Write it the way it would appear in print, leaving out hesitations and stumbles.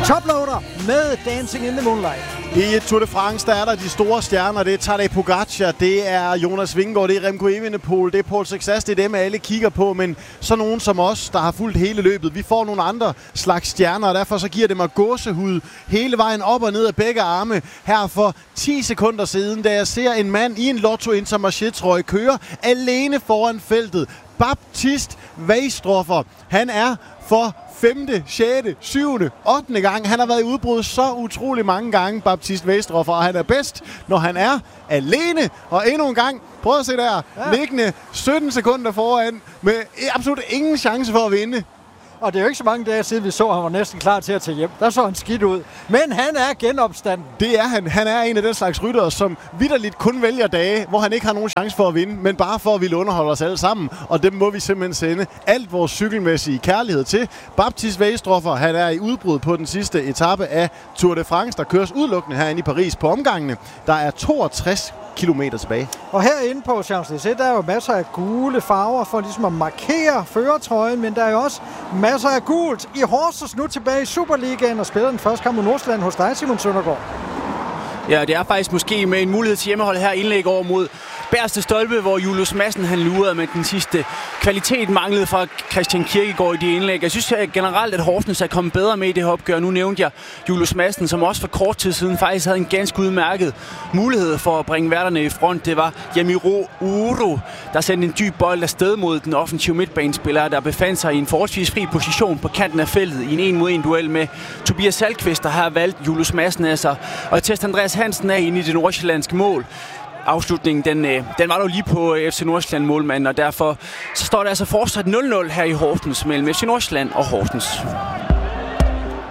Toploader med Dancing in the Moonlight. I Tour de France, der er der de store stjerner. Det er Tadej Pogacar, det er Jonas Vingegaard, det er Remco Evenepoel, det er Paul Success, det er dem, alle kigger på. Men så nogen som os, der har fulgt hele løbet, vi får nogle andre slags stjerner, og derfor så giver det mig gåsehud hele vejen op og ned af begge arme. Her for 10 sekunder siden, da jeg ser en mand i en Lotto Intermarché-trøje køre alene foran feltet. Baptiste Weisdorfer, han er for 5., 6., 7., 8. gang. Han har været i udbrud så utrolig mange gange, Baptiste Weisdorfer, og han er bedst, når han er alene. Og endnu en gang, prøv at se der, liggende 17 sekunder foran, med absolut ingen chance for at vinde. Og det er jo ikke så mange dage siden, vi så, at han var næsten klar til at tage hjem. Der så han skidt ud. Men han er genopstanden. Det er han. Han er en af den slags ryttere, som vitterligt kun vælger dage, hvor han ikke har nogen chance for at vinde, men bare for at ville underholde os alle sammen. Og dem må vi simpelthen sende alt vores cykelmæssige kærlighed til. Baptiste Weisdorfer, han er i udbrud på den sidste etape af Tour de France, der køres udelukkende herinde i Paris på omgangene. Der er 62 kilometer tilbage. Og herinde på Champs-Élysées, der er jo masser af gule farver for ligesom at markere førertrøjen, men der er jo også masser af gult i Horsens nu tilbage i Superligaen og spiller den første kamp mod Nordsjælland hos dig, Simon Søndergaard. Ja, det er faktisk måske med en mulighed til hjemmehold her indlæg over mod Bærste Stolpe, hvor Julius Madsen han lurede, men den sidste kvalitet manglede fra Christian Kierkegaard i de indlæg. Jeg synes generelt, at Horsens er kommet bedre med i det her opgør. Nu nævnte jeg Julius Madsen, som også for kort tid siden faktisk havde en ganske udmærket mulighed for at bringe værterne i front. Det var Yamiro Uro, der sendte en dyb bold afsted mod den offensive midtbanespiller, der befandt sig i en forholdsvis fri position på kanten af feltet i en 1-mod-1 duel med Tobias Salkvist, der har valgt Julius Madsen af sig, og test Andreas Hansen af inde i det nordsjællandske mål. Afslutningen, den var dog lige på FC Nordsjælland målmanden, og derfor så står der altså fortsat 0-0 her i Horsens mellem FC Nordsjælland og Horsens.